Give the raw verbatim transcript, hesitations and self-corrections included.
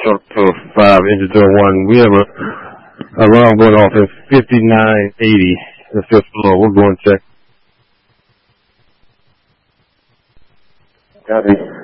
for five, engine zero one. We have a, a alarm going off at fifty-nine eighty, the fifth floor. We'll go and check. Copy.